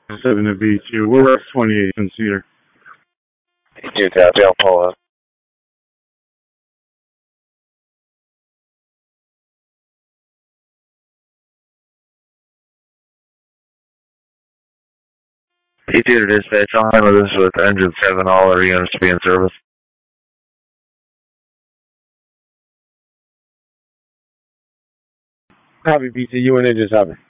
7 to B2. We're at 28 in Cedar. B2 copy, I'll pull up. B2 to dispatch, I'll handle this with engine 7, all our units to be in service. Copy, BC, you and engine 7.